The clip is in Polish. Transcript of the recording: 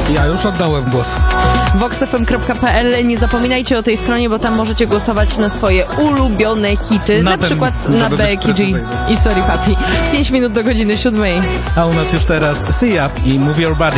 Ja już oddałem głos. voxfm.pl. Nie zapominajcie o tej stronie, bo tam możecie głosować na swoje ulubione hity. Na przykład na żeby być Becky G precyzyjny. i Sorry Papi. 5 minut do godziny 7. A u nas już teraz See Up i Move Your Body.